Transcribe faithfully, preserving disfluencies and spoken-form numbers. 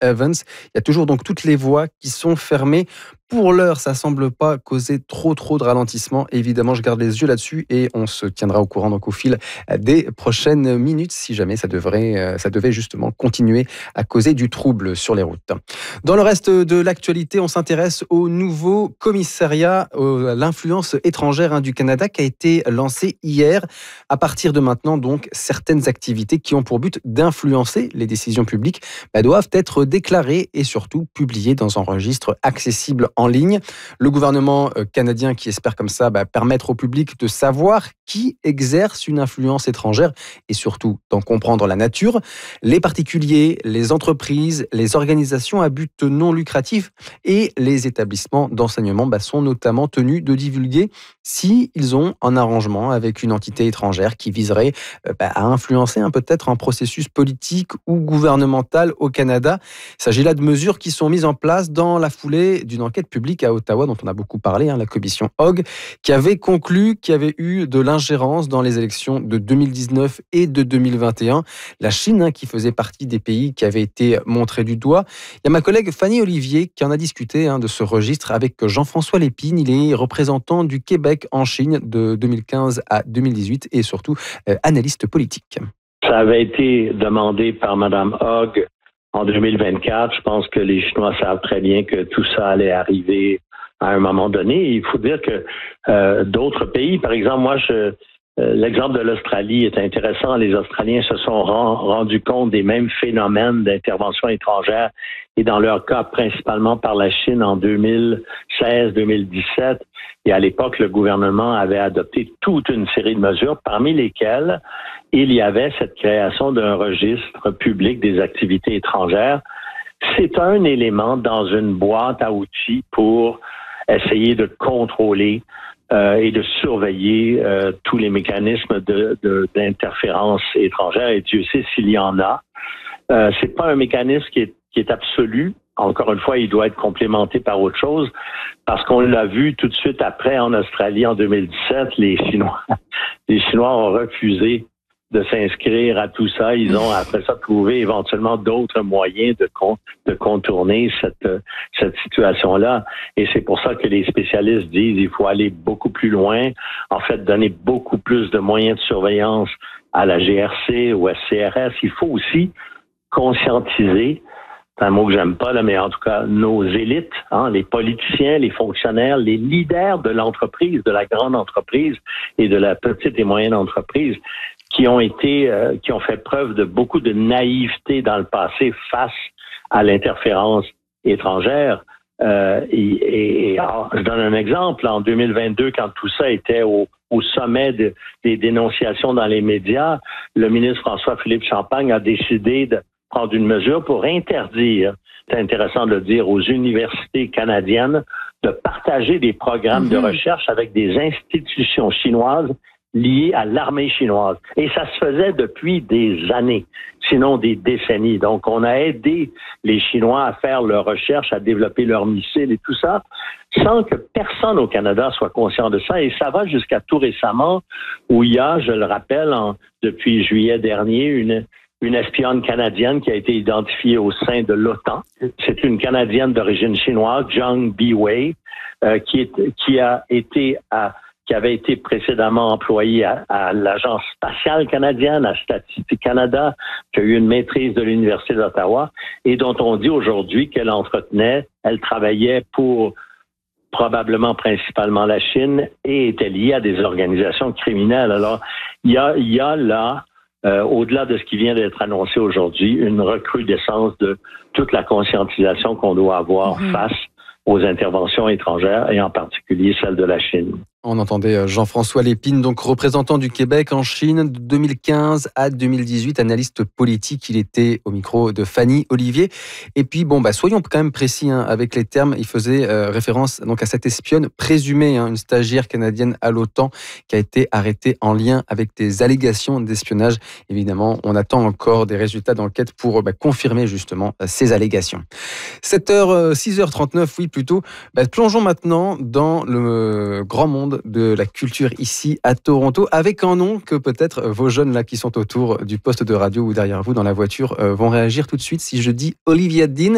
Evans. Il y a toujours donc toutes les voies qui sont fermées. Pour l'heure, ça semble pas causer trop trop de ralentissement. Évidemment, je garde les yeux là-dessus et on se tiendra au courant donc au fil des prochaines minutes si jamais ça devrait, ça devait justement continuer à causer du trouble sur les routes. Dans le reste de l'actualité, on s'intéresse au nouveau commissariat à l'influence étrangère du Canada qui a été lancé hier. À partir de maintenant, donc, certaines activités qui ont pour but d'influencer les décisions publiques bah, doivent être déclarées et surtout publiées dans un registre accessible en ligne. Le gouvernement canadien qui espère comme ça bah, permettre au public de savoir qui exerce une influence étrangère et surtout d'en comprendre la nature. Les particuliers, les entreprises, les organisations à but non lucratif et les établissements d'enseignement bah, sont notamment tenus de divulguer s'ils ont un arrangement avec une entité étrangère qui viserait euh, bah, à influencer hein, peut-être un processus politique ou gouvernemental au Canada. Il s'agit là de mesures qui sont mises en place dans la foulée d'une enquête publique à Ottawa dont on a beaucoup parlé, hein, la commission Hogg, qui avait conclu qu'il y avait eu de l'ingérence dans les élections de deux mille dix-neuf et de deux mille vingt et un. La Chine, hein, qui faisait partie des pays qui avaient été montrés du doigt. Il y a ma collègue Fanny Olivier qui en a discuté hein, de ce registre avec Jean-François Lépine. Il est représentant du Québec en Chine de deux mille quinze à deux mille dix-huit et surtout euh, analyste politique. Ça avait été demandé par Mme Hogg en deux mille vingt-quatre. Je pense que les Chinois savent très bien que tout ça allait arriver à un moment donné. Il faut dire que euh, d'autres pays, par exemple, moi, je, euh, l'exemple de l'Australie est intéressant. Les Australiens se sont rend, rendus compte des mêmes phénomènes d'intervention étrangère et dans leur cas, principalement par la Chine en deux mille seize deux mille dix-sept. Et à l'époque, le gouvernement avait adopté toute une série de mesures, parmi lesquelles il y avait cette création d'un registre public des activités étrangères. C'est un élément dans une boîte à outils pour essayer de contrôler euh, et de surveiller euh, tous les mécanismes de, de, d'interférence étrangère. Et Dieu sait s'il y en a. Euh, c'est pas un mécanisme qui est, qui est absolu. Encore une fois, il doit être complémenté par autre chose, parce qu'on l'a vu tout de suite après en Australie en deux mille dix-sept, les Chinois, les Chinois ont refusé de s'inscrire à tout ça. Ils ont après ça trouvé éventuellement d'autres moyens de, con, de contourner cette, cette situation-là. Et c'est pour ça que les spécialistes disent qu'il faut aller beaucoup plus loin, en fait donner beaucoup plus de moyens de surveillance à la G R C ou à C R S. Il faut aussi conscientiser, c'est un mot que j'aime pas, là, mais en tout cas, nos élites, hein, les politiciens, les fonctionnaires, les leaders de l'entreprise, de la grande entreprise et de la petite et moyenne entreprise, qui ont été, euh, qui ont fait preuve de beaucoup de naïveté dans le passé face à l'interférence étrangère. Euh, et, et, et alors, je donne un exemple. En deux mille vingt-deux, quand tout ça était au, au sommet de, des dénonciations dans les médias, le ministre François-Philippe Champagne a décidé de prendre une mesure pour interdire, c'est intéressant de le dire, aux universités canadiennes de partager des programmes mm-hmm. de recherche avec des institutions chinoises liées à l'armée chinoise. Et ça se faisait depuis des années, sinon des décennies. Donc, on a aidé les Chinois à faire leurs recherches, à développer leurs missiles et tout ça, sans que personne au Canada soit conscient de ça. Et ça va jusqu'à tout récemment, où il y a, je le rappelle, en, depuis juillet dernier, une une espionne canadienne qui a été identifiée au sein de l'OTAN. C'est une Canadienne d'origine chinoise, Zhang Biwei, euh, qui, est, qui a été à, qui avait été précédemment employée à, à l'Agence spatiale canadienne, à Statistique Canada, qui a eu une maîtrise de l'Université d'Ottawa et dont on dit aujourd'hui qu'elle entretenait, elle travaillait pour probablement principalement la Chine et était liée à des organisations criminelles. Alors, il y a, il y a là Euh, au-delà de ce qui vient d'être annoncé aujourd'hui, une recrudescence de toute la conscientisation qu'on doit avoir mmh. face aux interventions étrangères et en particulier celle de la Chine. On entendait Jean-François Lépine, donc représentant du Québec en Chine de deux mille quinze à deux mille dix-huit, analyste politique. Il était au micro de Fanny Olivier. Et puis, bon, bah, soyons quand même précis hein, avec les termes. Il faisait euh, référence donc à cette espionne présumée, hein, une stagiaire canadienne à l'OTAN qui a été arrêtée en lien avec des allégations d'espionnage. Évidemment, on attend encore des résultats d'enquête pour bah, confirmer justement ces allégations. sept heures, six heures trente-neuf, oui plutôt. Bah, plongeons maintenant dans le grand monde de la culture ici à Toronto, avec un nom que peut-être vos jeunes là qui sont autour du poste de radio ou derrière vous dans la voiture euh, vont réagir tout de suite si je dis Olivia Dean.